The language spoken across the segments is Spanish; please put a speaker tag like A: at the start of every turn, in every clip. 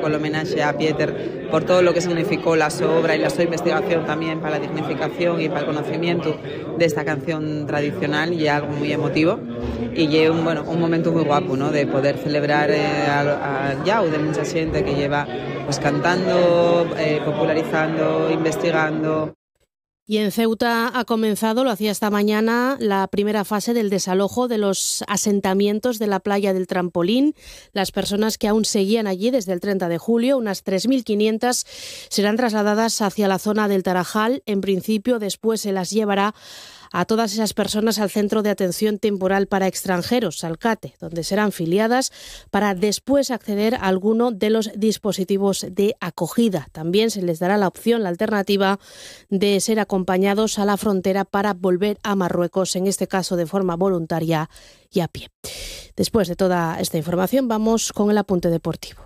A: poco el homenaje a Pieter por todo lo que significó la su obra y la su investigación también para la dignificación y para el conocimiento de esta canción tradicional, y algo muy emotivo. Y es un momento muy guapo, ¿no?, de poder celebrar al Yao de mucha gente que lleva pues cantando, popularizando, investigando.
B: Y en Ceuta ha comenzado, lo hacía esta mañana, la primera fase del desalojo de los asentamientos de la playa del Trampolín. Las personas que aún seguían allí desde el 30 de julio, unas 3.500, serán trasladadas hacia la zona del Tarajal. En principio, después se las llevará a todas esas personas al Centro de Atención Temporal para Extranjeros, Salcate, donde serán filiadas para después acceder a alguno de los dispositivos de acogida. También se les dará la opción, la alternativa, de ser acompañados a la frontera para volver a Marruecos, en este caso de forma voluntaria y a pie. Después de toda esta información, vamos con el apunte deportivo.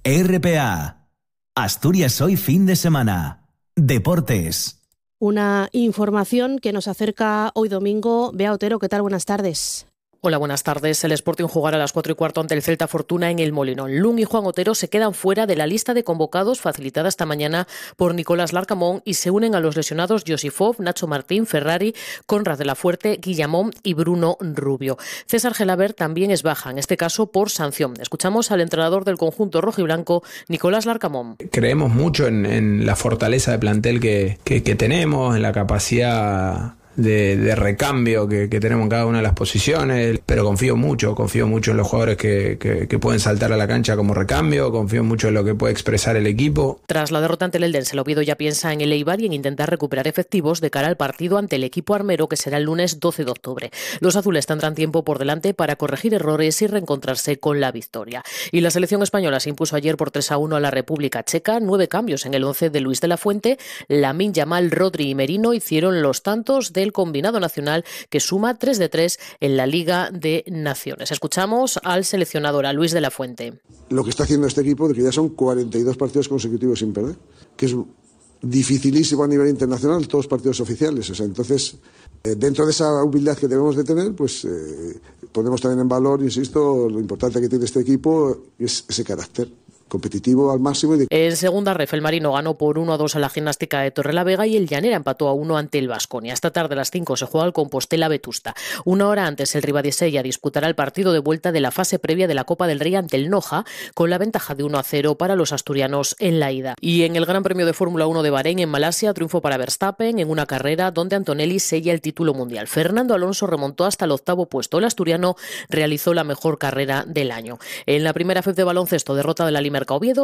C: RPA. Asturias hoy fin de semana. Deportes.
B: Una información que nos acerca hoy domingo. Bea Otero, ¿qué tal? Buenas tardes.
D: Hola, buenas tardes. El Sporting jugará a las 4:15 ante el Celta Fortuna en el Molinón. Lung y Juan Otero se quedan fuera de la lista de convocados facilitada esta mañana por Nicolás Larcamón y se unen a los lesionados Josifov, Nacho Martín, Ferrari, Conrad de la Fuerte, Guillamón y Bruno Rubio. César Gelabert también es baja, en este caso por sanción. Escuchamos al entrenador del conjunto rojiblanco, Nicolás Larcamón.
E: Creemos mucho en la fortaleza de plantel que tenemos, en la capacidad de recambio que tenemos en cada una de las posiciones, pero confío mucho en los jugadores que pueden saltar a la cancha como recambio, confío mucho en lo que puede expresar el equipo.
D: Tras la derrota ante el Eldense, el Oviedo ya piensa en el Eibar y en intentar recuperar efectivos de cara al partido ante el equipo armero, que será el lunes 12 de octubre. Los azules tendrán tiempo por delante para corregir errores y reencontrarse con la victoria. Y la selección española se impuso ayer por 3-1 a la República Checa. 9 cambios en el 11 de Luis de la Fuente. Lamine Yamal, Rodri y Merino hicieron los tantos del combinado nacional, que suma 3 de 3 en la Liga de Naciones. Escuchamos al seleccionador, a Luis de la Fuente.
F: Lo que está haciendo este equipo, de que ya son 42 partidos consecutivos sin perder, que es dificilísimo a nivel internacional, todos partidos oficiales. O sea, entonces, dentro de esa humildad que debemos de tener, pues ponemos también en valor, insisto, lo importante que tiene este equipo es ese carácter competitivo al máximo.
D: En segunda ref, el Marino ganó por 1-2 a la Gimnástica de Torrelavega y el Llanera empató a 1 ante el Baskonia. Esta tarde a las 5 se juega el Compostela Vetusta. Una hora antes, el Ribadesella disputará el partido de vuelta de la fase previa de la Copa del Rey ante el Noja, con la ventaja de 1-0 para los asturianos en la ida. Y en el Gran Premio de Fórmula 1 de Bahrein, en Malasia, triunfo para Verstappen en una carrera donde Antonelli sella el título mundial. Fernando Alonso remontó hasta el 8º puesto. El asturiano realizó la mejor carrera del año. En la primera FEF de baloncesto, derrota de la Limerca Oviedo,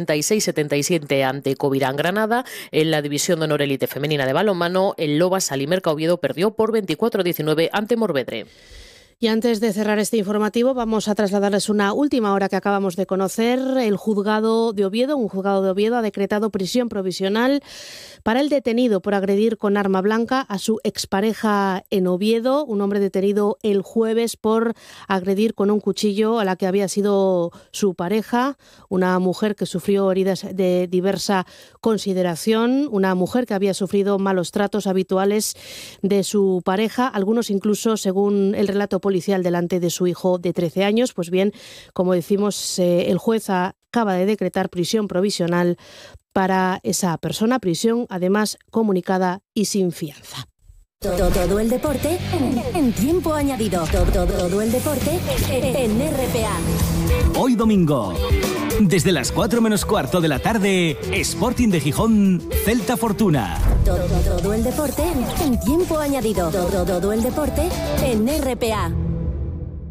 D: 66-77 ante Covirán Granada. En la división de honor élite femenina de balonmano, el Lobas Alimerca Oviedo perdió por 24-19 ante Morvedre.
B: Y antes de cerrar este informativo, vamos a trasladarles una última hora que acabamos de conocer. Un juzgado de Oviedo ha decretado prisión provisional para el detenido por agredir con arma blanca a su expareja en Oviedo, un hombre detenido el jueves por agredir con un cuchillo a la que había sido su pareja, una mujer que sufrió heridas de diversa consideración, una mujer que había sufrido malos tratos habituales de su pareja, algunos incluso, según el relato policial, delante de su hijo de 13 años. Pues bien, como decimos, el juez acaba de decretar prisión provisional para esa persona, prisión además comunicada y sin fianza.
G: Todo el deporte en tiempo añadido. Todo el deporte en RPA.
C: Hoy domingo, desde las 4 menos cuarto de la tarde, Sporting de Gijón, Celta Fortuna.
G: Todo el deporte en tiempo añadido. Todo el deporte en RPA.